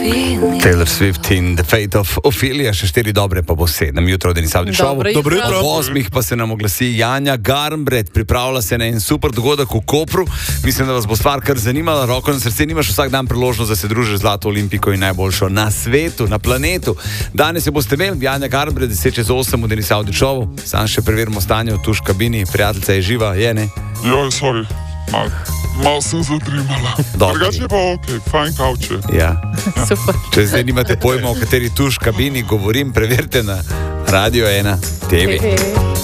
Taylor Swift in The Fate of Ophelia, še 4 dobre, pa bo 7 jutro, Denis Avdić. Dobro jutro. Ob 8 pa se nam oglasi Janja Garnbret, pripravlja se na en super dogodek v Kopru. Mislim, da vas bo stvar kar zanimala, roko na srce, nimaš vsak dan priložnost, da se družiš z Zlato olimpiko in najboljšo na svetu, na planetu. Danes je boste imeli Janja Garnbret, 10:08 v Denis Avdićovu. Sam še preverimo stanje v tuš kabini, prijateljica je živa, je ne? Joj, sorry, malo sem zadrimala. Drugače pa okej, fajn kavče. Ja. Super. Če zdaj nimate pojma, o kateri tuš kabini govorim, preverite na Radio 1 TV.